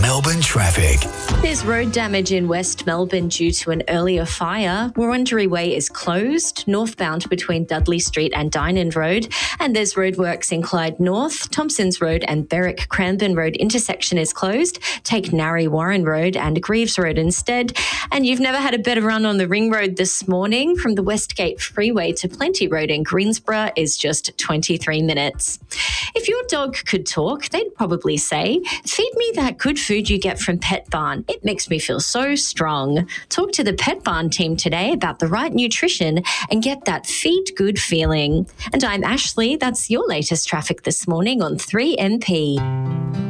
Melbourne traffic. There's road damage in West Melbourne due to an earlier fire. Wurundjeri Way is closed, northbound between Dudley Street and Dinan Road. And there's roadworks in Clyde North. Thompsons Road and Berwick Cranbourne Road intersection is closed. Take Narre Warren Road and Greaves Road instead. And you've never had a better run on the Ring Road this morning. From the Westgate Freeway to Plenty Road in Greensborough is just 23 minutes. If your dog could talk, they'd probably say, "Feed me that good food you get from Pet Barn. It makes me feel so strong." Talk to the Pet Barn team today about the right nutrition and get that feed good feeling. And I'm Ashley. That's your latest traffic this morning on 3MP.